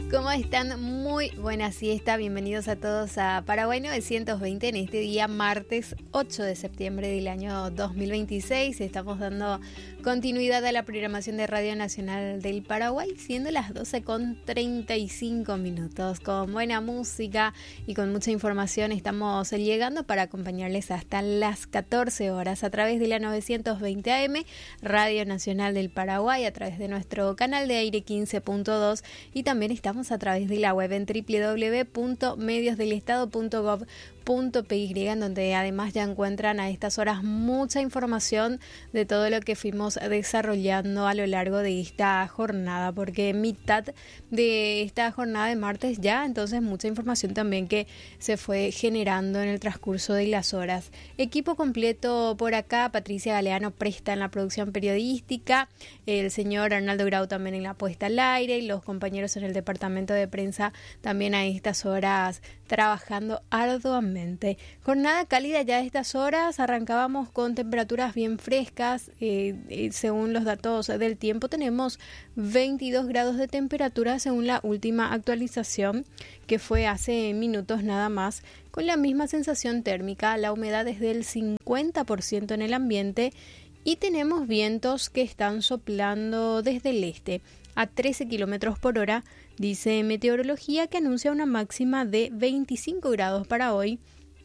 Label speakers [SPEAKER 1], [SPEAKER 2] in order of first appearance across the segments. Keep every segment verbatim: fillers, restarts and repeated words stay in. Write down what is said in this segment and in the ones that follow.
[SPEAKER 1] ¿Cómo están? Muy buena siesta. Bienvenidos a todos a Paraguay novecientos veinte en este día martes ocho de septiembre del año dos mil veintiséis. Estamos dando continuidad a la programación de Radio Nacional del Paraguay, siendo las doce con treinta y cinco minutos. Con buena música y con mucha información estamos llegando para acompañarles hasta las catorce horas a través de la novecientos veinte A M, Radio Nacional del Paraguay, a través de nuestro canal de aire quince punto dos, y también estamos a través de la web en doble u doble u doble u punto medios del estado punto gob punto p y, en donde además ya encuentran a estas horas mucha información de todo lo que fuimos desarrollando a lo largo de esta jornada, porque mitad de esta jornada de martes ya, entonces mucha información también que se fue generando en el transcurso de las horas. Equipo completo por acá: Patricia Galeano presta en la producción periodística, el señor Arnaldo Grau también en la puesta al aire, y los compañeros en el departamento de prensa también a estas horas trabajando arduamente. Jornada cálida ya a estas horas. Arrancábamos con temperaturas bien frescas. Eh, eh, según los datos del tiempo, tenemos veintidós grados de temperatura según la última actualización, que fue hace minutos nada más, con la misma sensación térmica. La humedad es del cincuenta por ciento en el ambiente y tenemos vientos que están soplando desde el este a trece kilómetros por hora. Dice Meteorología que anuncia una máxima de veinticinco grados para hoy.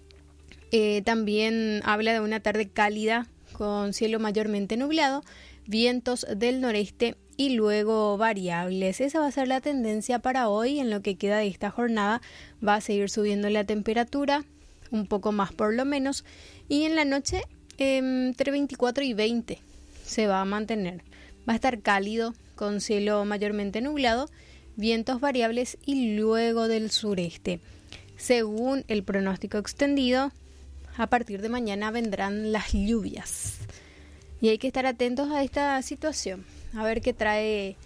[SPEAKER 1] Eh, también habla de una tarde cálida con cielo mayormente nublado, vientos del noreste y luego variables. Esa va a ser la tendencia para hoy. En lo que queda de esta jornada va a seguir subiendo la temperatura, un poco más por lo menos, y en la noche eh, entre veinticuatro y veinte se va a mantener. Va a estar cálido con cielo mayormente nublado, vientos variables y luego del sureste. Según el pronóstico extendido, a partir de mañana vendrán las lluvias y hay que estar atentos a esta situación, a ver qué trae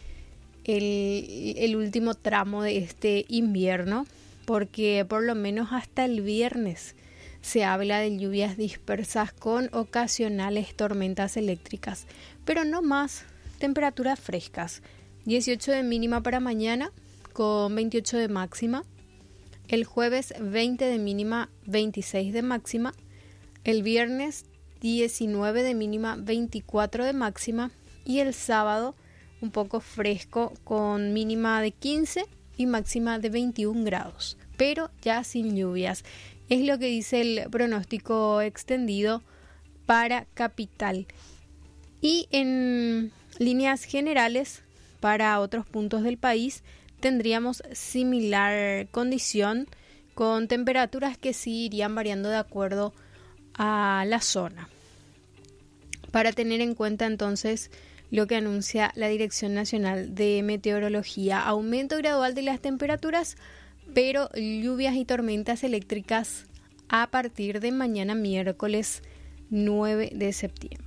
[SPEAKER 1] el, el último tramo de este invierno, porque por lo menos hasta el viernes se habla de lluvias dispersas con ocasionales tormentas eléctricas, pero no más. Temperaturas frescas, dieciocho de mínima para mañana con veintiocho de máxima. El jueves veinte de mínima, veintiséis de máxima. El viernes diecinueve de mínima, veinticuatro de máxima. Y el sábado un poco fresco con mínima de quince y máxima de veintiún grados, pero ya sin lluvias. Es lo que dice el pronóstico extendido para capital. Y en líneas generales, para otros puntos del país tendríamos similar condición, con temperaturas que sí irían variando de acuerdo a la zona. Para tener en cuenta entonces lo que anuncia la Dirección Nacional de Meteorología: aumento gradual de las temperaturas, pero lluvias y tormentas eléctricas a partir de mañana miércoles nueve de septiembre.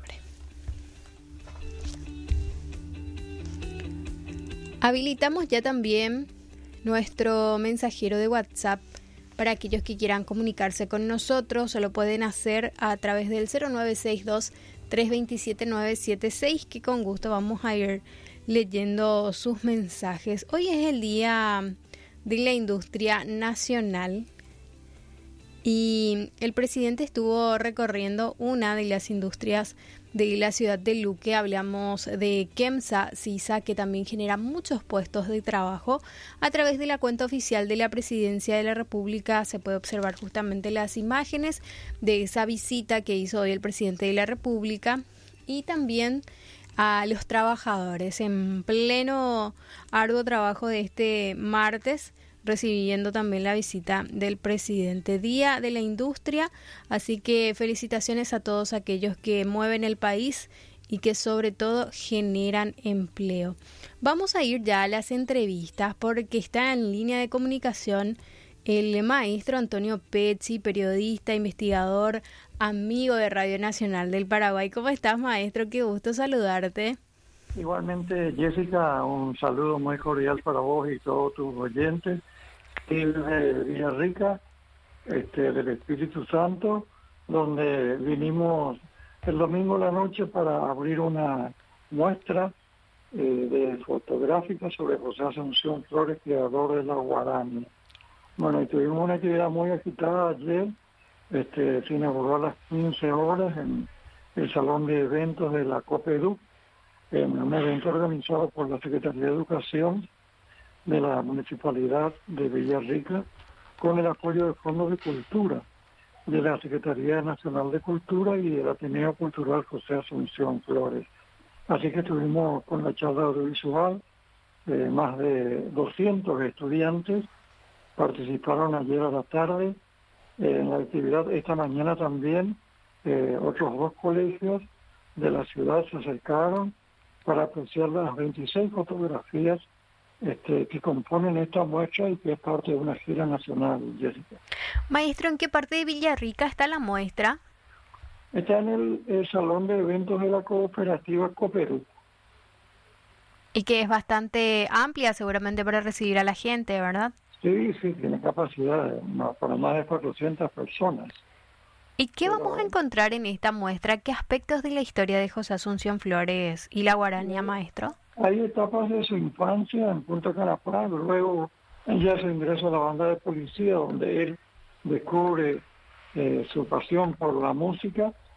[SPEAKER 1] Habilitamos ya también nuestro mensajero de WhatsApp para aquellos que quieran comunicarse con nosotros. Lo pueden hacer a través del cero nueve seis dos, tres dos siete, nueve siete seis, que con gusto vamos a ir leyendo sus mensajes. Hoy es el Día de la Industria Nacional y el presidente estuvo recorriendo una de las industrias de la ciudad de Luque. Hablamos de Kemsa Sisa, que también genera muchos puestos de trabajo. A través de la cuenta oficial de la Presidencia de la República se puede observar justamente las imágenes de esa visita que hizo hoy el presidente de la República, y también a los trabajadores en pleno arduo trabajo de este martes, recibiendo también la visita del presidente. Día de la Industria, así que felicitaciones a todos aquellos que mueven el país y que sobre todo generan empleo. Vamos a ir ya a las entrevistas, porque está en línea de comunicación el maestro Antonio Pezzi, periodista, investigador, amigo de Radio Nacional del Paraguay. ¿Cómo estás, maestro? Qué gusto saludarte.
[SPEAKER 2] Igualmente, Jessica, un saludo muy cordial para vos y todos tus oyentes. Y de Villarrica, este, del Espíritu Santo, donde vinimos el domingo a la noche para abrir una muestra eh, de fotográfica sobre José Asunción Flores, creador de la guarania. Bueno, y tuvimos una actividad muy agitada ayer, este, se inauguró a las quince horas en el Salón de Eventos de la COPEDU, en un evento organizado por la Secretaría de Educación de la Municipalidad de Villarrica, con el apoyo de Fondos de Cultura de la Secretaría Nacional de Cultura y del Ateneo Cultural José Asunción Flores. Así que estuvimos con la charla audiovisual, eh, más de doscientos estudiantes participaron ayer a la tarde eh, en la actividad. Esta mañana también eh, otros dos colegios de la ciudad se acercaron para apreciar las veintiséis fotografías este, que componen esta muestra y que es parte de una gira nacional, Jessica.
[SPEAKER 1] Maestro, ¿en qué parte de Villarrica está la muestra?
[SPEAKER 2] Está en el, el Salón de Eventos de la Cooperativa COPEDU.
[SPEAKER 1] Y que es bastante amplia seguramente para recibir a la gente, ¿verdad?
[SPEAKER 2] Sí, sí, tiene capacidad de, no, para más de cuatrocientas personas.
[SPEAKER 1] ¿Y qué
[SPEAKER 2] Pero,
[SPEAKER 1] vamos a encontrar en esta muestra? ¿Qué aspectos de la historia de José Asunción Flores y la guarania, maestro?
[SPEAKER 2] Hay etapas de su infancia en Punta Canapá, luego ya se ingresa a la banda de policía, donde él descubre eh, su pasión por la música